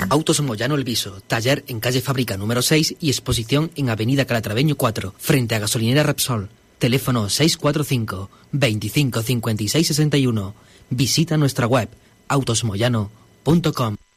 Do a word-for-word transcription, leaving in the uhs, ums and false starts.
Autos Moyano El Viso, taller en calle Fábrica número seis y exposición en avenida Calatraveño cuatro, frente a gasolinera Repsol. Teléfono seis cuatro cinco, veinticinco cincuenta y seis sesenta y uno. Visita nuestra web autosmoyano punto com.